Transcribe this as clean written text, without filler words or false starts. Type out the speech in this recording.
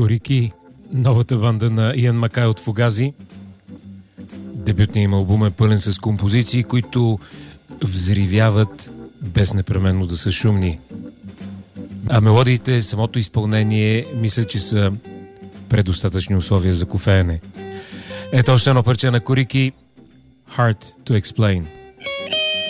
Корики, новата банда на Иан Макай от Фугази. Дебютният им албум е пълен с композиции, които взривяват без непременно да са шумни. А мелодиите, самото изпълнение, мисля, че са предостатъчни условия за кофеене. Ето още едно парче на Корики, Hard to Explain.